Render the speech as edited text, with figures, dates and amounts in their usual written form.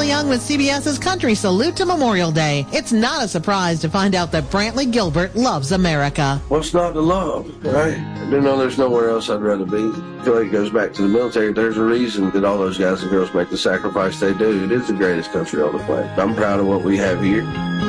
Ashley Young with CBS's Country Salute to Memorial Day. It's not a surprise to find out that Brantley Gilbert loves America. What's not to love, right? You know, there's nowhere else I'd rather be. I feel like it goes back to the military. There's a reason that all those guys and girls make the sacrifice they do. It is the greatest country on the planet. I'm proud of what we have here.